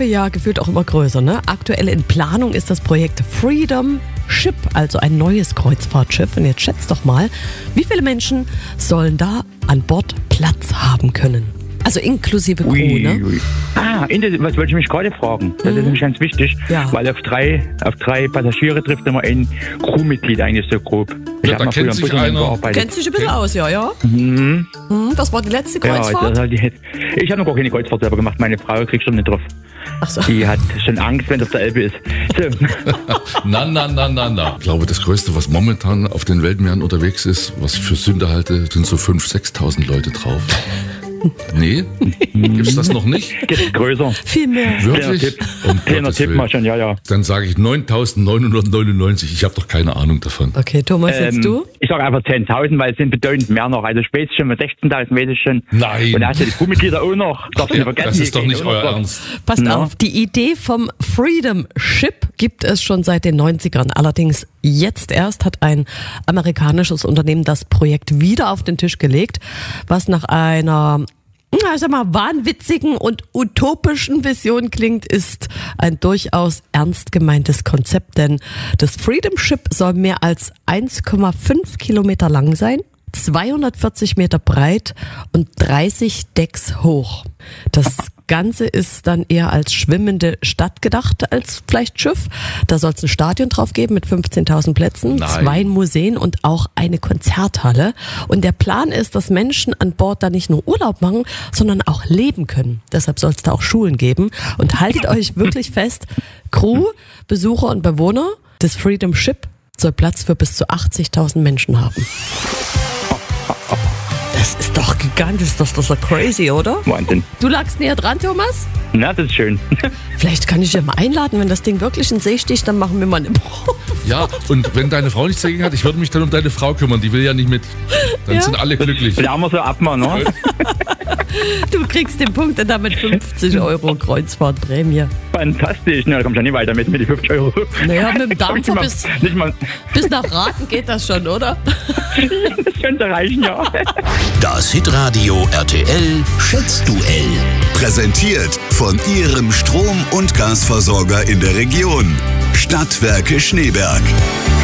für Jahr gefühlt auch immer größer, ne? Aktuell in Planung ist das Projekt Freedom Ship, also ein neues Kreuzfahrtschiff. Und jetzt schätzt doch mal, wie viele Menschen sollen da an Bord Platz haben können? Also inklusive Crew, ne? Was wollte ich mich gerade fragen? Das ist nämlich ganz wichtig, weil auf drei Passagiere trifft immer ein Crewmitglied eigentlich so grob. Ja, da kennt sich einer. Kennt sich ein bisschen aus, ja. Das war die letzte Kreuzfahrt? Ja, ich habe noch gar keine Kreuzfahrt selber gemacht. Meine Frau kriegt schon nicht drauf. Ach so. Die hat schon Angst, wenn das der Elbe ist. So. Na. Ich glaube, das Größte, was momentan auf den Weltmeeren unterwegs ist, was ich für Sünde halte, sind so 5.000, 6.000 Leute drauf. Nee? Gibt's das noch nicht? Gibt's größer. Viel mehr. Wirklich? Kleiner Tipp mal schon, ja. Dann sage ich 9.999. Ich habe doch keine Ahnung davon. Okay, Thomas, jetzt du? Ich sage einfach 10.000, weil es sind bedeutend mehr noch. Also spätestens schon mit 16.000 weiß ich schon. Nein. Und da hast du die Crewmitglieder auch noch. Darfst du nicht vergessen. Das ist doch nicht euer Ernst. Passt auf, die Idee vom Freedom Ship gibt es schon seit den 90ern. Allerdings jetzt erst hat ein amerikanisches Unternehmen das Projekt wieder auf den Tisch gelegt, was nach einer wahnwitzigen und utopischen Vision klingt, ist ein durchaus ernst gemeintes Konzept, denn das Freedom Ship soll mehr als 1,5 Kilometer lang sein, 240 Meter breit und 30 Decks hoch. Das Ganze ist dann eher als schwimmende Stadt gedacht als vielleicht Schiff. Da soll es ein Stadion drauf geben mit 15.000 Plätzen, 2 Museen und auch eine Konzerthalle. Und der Plan ist, dass Menschen an Bord da nicht nur Urlaub machen, sondern auch leben können. Deshalb soll es da auch Schulen geben. Und haltet euch wirklich fest, Crew, Besucher und Bewohner des Freedom Ship soll Platz für bis zu 80.000 Menschen haben. Das ist doch gigantisch, das ist doch crazy, oder? Wahnsinn. Du lagst näher dran, Thomas? Na, das ist schön. Vielleicht kann ich dich mal einladen, wenn das Ding wirklich in See sticht, dann machen wir mal eine Probe. Ja, und wenn deine Frau nichts dagegen hat, ich würde mich dann um deine Frau kümmern, die will ja nicht mit. Dann sind alle glücklich. Da haben wir so abmachen, ne? Du kriegst den Punkt und damit 50 € Kreuzfahrtprämie. Fantastisch. Na, da kommst du ja nicht weiter mit die 50 €. Naja, mit dem Dampfer bis nach Raten geht das schon, oder? Das könnte reichen, ja. Das Hitradio RTL Schätzduell. Präsentiert von Ihrem Strom- und Gasversorger in der Region. Stadtwerke Schneeberg.